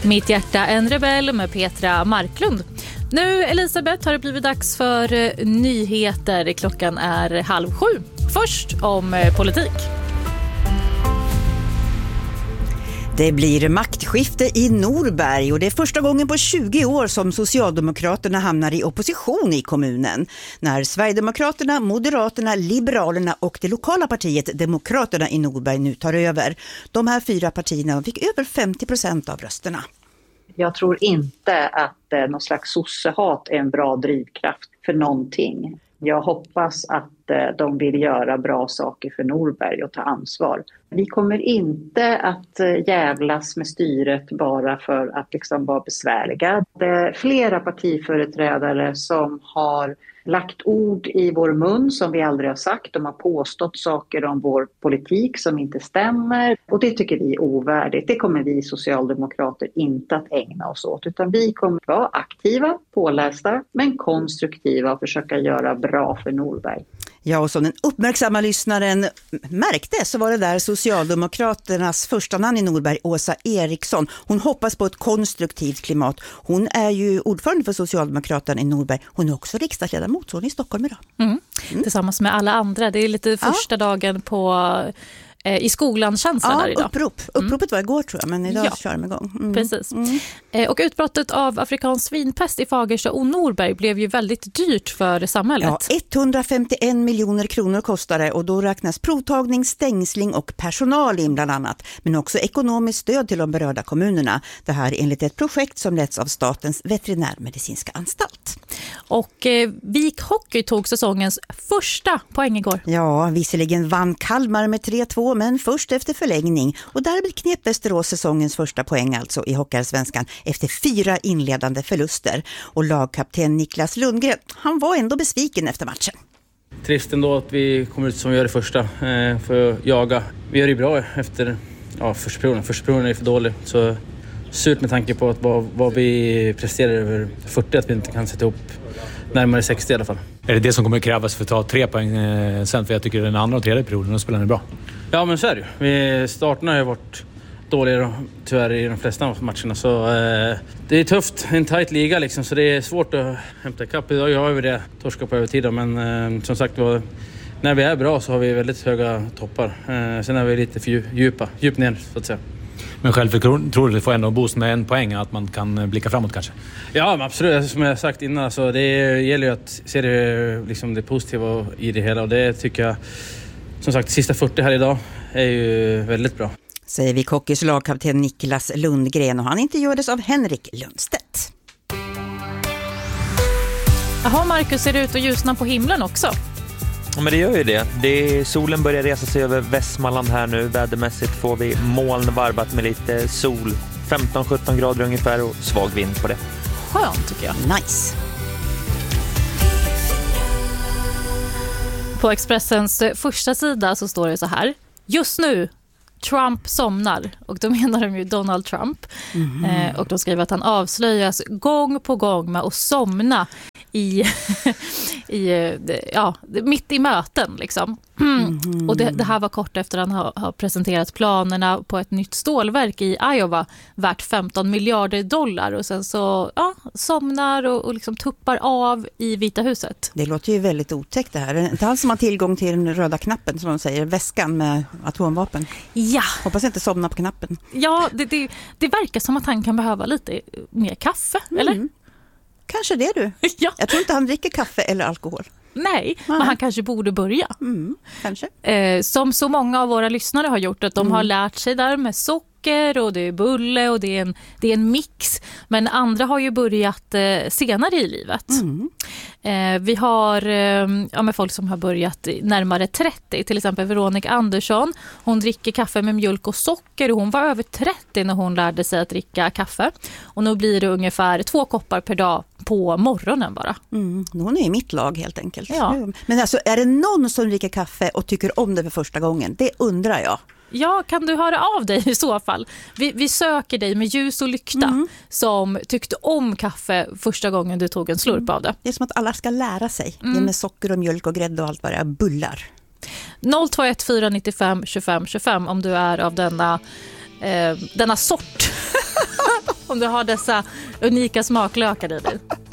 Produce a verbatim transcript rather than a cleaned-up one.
Mitt hjärta en rebell med Petra Marklund. Nu, Elisabeth, har det blivit dags för eh, nyheter. Klockan är halv sju. Först om eh, politik. Det blir maktskifte i Norberg och det är första gången på tjugo år som Socialdemokraterna hamnar i opposition i kommunen. När Sverigedemokraterna, Moderaterna, Liberalerna och det lokala partiet Demokraterna i Norberg nu tar över. De här fyra partierna fick över femtio procent av rösterna. Jag tror inte att eh, någon slags sossehat är en bra drivkraft för någonting. Jag hoppas att eh, de vill göra bra saker för Norberg och ta ansvar. Vi kommer inte att eh, jävlas med styret bara för att liksom vara besvärliga. Det är flera partiföreträdare som har lagt ord i vår mun som vi aldrig har sagt. De har påstått saker om vår politik som inte stämmer. Och det tycker vi är ovärdigt. Det kommer vi socialdemokrater inte att ägna oss åt. Utan vi kommer att vara aktiva, pålästa, men konstruktiva och försöka göra bra för Norberg. Ja, och som den uppmärksamma lyssnaren märkte så var det där Socialdemokraternas första namn i Norberg, Åsa Eriksson. Hon hoppas på ett konstruktivt klimat. Hon är ju ordförande för Socialdemokraterna i Norberg. Hon är också riksdagsledamot, så hon är i Stockholm idag. Mm. Mm. Tillsammans med alla andra. Det är lite första ja. dagen på... i skolan känslan ja, där idag. Upprop. Uppropet var igår tror jag, men idag ja. kör de igång. Mm. Precis. Mm. Och utbrottet av afrikansk svinpest i Fagersta och Norberg blev ju väldigt dyrt för samhället. Ja, etthundrafemtioen miljoner kronor kostade och då räknas provtagning, stängsling och personal in bland annat. Men också ekonomiskt stöd till de berörda kommunerna. Det här enligt ett projekt som leds av Statens veterinärmedicinska anstalt. Och eh, Vik Hockey tog säsongens första poäng igår. Ja, visserligen vann Kalmar med tre två, men först efter förlängning. Och därmed knep Västerås säsongens första poäng alltså i Hockeyallsvenskan efter fyra inledande förluster. Och lagkapten Niklas Lundgren, han var ändå besviken efter matchen. Trist ändå att vi kommer ut som vi gör i första eh, för att jaga. Vi gör det bra efter ja, första perioden. Första perioden är för dålig, så surt med tanke på att vad, vad vi presterar över fyrtio, att vi inte kan sätta ihop närmare sextio i alla fall. Är det det som kommer krävas för att ta tre poäng eh, sen? För jag tycker den andra och tredje perioden då spelar ni bra. Ja, men så är det ju. Vi startarna har ju varit dåliga tyvärr i de flesta av matcherna. Så eh, det är tufft, en tight liga liksom. Så det är svårt att hämta kapp. Idag har vi det torska på övertid. Men eh, som sagt, var, när vi är bra så har vi väldigt höga toppar. Eh, sen är vi lite för djupa, djupt ner så att säga. Men självförtroende tror du får ändå en boost med en poäng, att man kan blicka framåt kanske? Ja, men absolut. Som jag sagt innan, så det gäller ju att se det, liksom det positiva i det hela. Och det tycker jag, som sagt, sista fyrtio här idag är ju väldigt bra. Säger vi Kockis lagkapten Niklas Lundgren, och han intervjuades av Henrik Lundstedt. Jaha, Marcus, ser det ut att ljusna på himlen också? Ja, men det gör ju det. det. Solen börjar resa sig över Västmanland här nu. Vädermässigt får vi moln varvat med lite sol. femton sjutton grader ungefär och svag vind på det. Skönt tycker jag. Nice. På Expressens första sida så står det så här: just nu Trump somnar, och då menar de ju Donald Trump. Mm. Eh, och de skriver att han avslöjas gång på gång med att somna i, i ja, mitt i möten liksom. Mm. Mm. Och det, det här var kort efter att han har, har presenterat planerna på ett nytt stålverk i Iowa värt femton miljarder dollar, och sen så ja, somnar och, och liksom tuppar av i Vita huset. Det låter ju väldigt otäckt det här. Inte alls som har tillgång till den röda knappen som de säger, väskan med atomvapen. Ja. Hoppas inte somna på knappen. Ja, det, det, det verkar som att han kan behöva lite mer kaffe, mm. eller? Kanske det du. Ja. Jag tror inte han dricker kaffe eller alkohol. Nej, Nej. men han kanske borde börja. Mm, kanske. Eh, som så många av våra lyssnare har gjort, att de mm. har lärt sig där med socker och det är bulle och det är en, det är en mix. Men andra har ju börjat eh, senare i livet. Mm. Eh, vi har eh, ja, med folk som har börjat närmare trettio, till exempel Veronica Andersson. Hon dricker kaffe med mjölk och socker, och hon var över trettio när hon lärde sig att dricka kaffe. Och nu blir det ungefär två koppar per dag på morgonen bara. Mm, hon är i mitt lag helt enkelt. Ja. Men alltså, är det någon som dricker kaffe och tycker om det för första gången? Det undrar jag. Ja, kan du höra av dig i så fall? Vi, vi söker dig med ljus och lykta mm. som tyckte om kaffe första gången du tog en slurp mm. av det. Det är som att alla ska lära sig. Mm. Det med socker och mjölk och grädde och allt vad det är. Bullar. noll två ett fyra nio fem tjugofem tjugofem om du är av denna, eh, denna sort. om du har dessa unika smaklökar i dig.